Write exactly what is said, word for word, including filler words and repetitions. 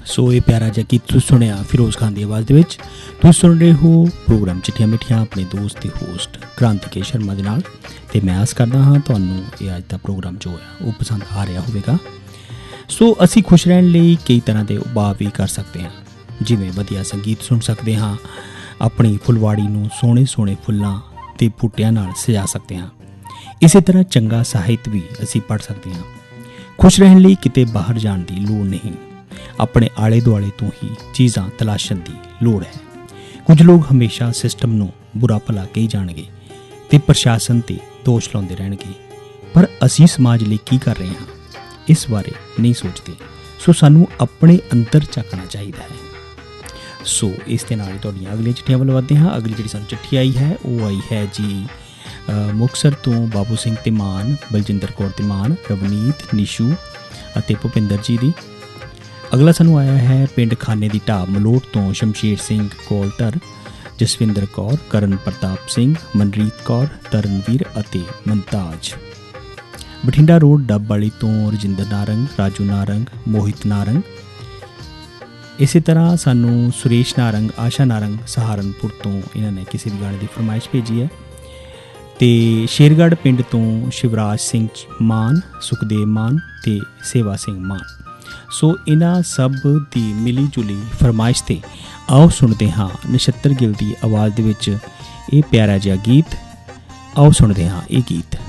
सो ये प्यारा जिहा गीत तुसीं सुनिया फिरोज़ खान की आवाज़ दे विच। तुसीं सुन रहे हो प्रोग्राम चिट्ठियां मिठियां अपने दोस्त ते होस्ट क्रांतिके शर्मा दे नाल, ते मैं आस करदा हाँ तुहानूं ये अज दा प्रोग्राम जो है वो पसंद आ रहा होवेगा। सो असीं खुश रहण लई कई तरह के उपाय भी कर सकते हैं, जिवें वधिया संगीत सुन सकते हाँ, अपनी फुलवाड़ी नूं सोहणे सोहणे फुल्लां ते बूटियां नाल सजा सकते हैं। इसी तरह चंगा ਸਾਹਿਤ भी असीं पढ़ सकते हैं। खुश रहण लई किते बाहर जाण दी लोड़ नहीं, अपने आले दुआले तो ही चीज़ां तलाशण दी लोड़ है। कुछ लोग हमेशा सिस्टम नूं बुरा भला कही जाणगे ते प्रशासन ते दोष लाउंदे रहणगे, पर असीं समाज लई की कर रहे हैं इस बारे नहीं सोचते। सो सानूं अपने अंदर झांकना चाहिए है। सो इस दे नाल ही तुहाडीआं अगली चिट्ठियां वल वधदे हाँ। अगली जिहड़ी सानूं चिट्ठी आई है वो आई है जी मुक्तसर तो बाबू सिंह तिमान, बलजिंदर कौर तिमान, रवनीत, निशू ਅਤੇ ਭੁਪਿੰਦਰ जी दी। अगला सानूं आया है पिंड खाने की ढाब मलोट तो शमशेर सिंह कोलटर, जसविंदर कौर, करण प्रताप सिंह, मनरीत कौर, तरनवीर ਅਤੇ मुमताज। बठिंडा रोड डब वाली तो रजिंदर नारंग, राजू नारंग, मोहित नारंग। इसी तरह सानू सुरेश नारंग, आशा नारंग सहारनपुर तो इन्होंने किसी भी गाने की फरमाइश भेजी है। तो शेरगढ़ पिंड तो शिवराज सिंह मान, सुखदेव मान ते सेवा सिंह मान। सो इन्हां सब की मिली जुली फरमाइश ते आओ सुनते हाँ नछत्तर गिल की आवाज़ दे विच ये प्यारा जिहा गीत। आओ सुनते हाँ ये गीत।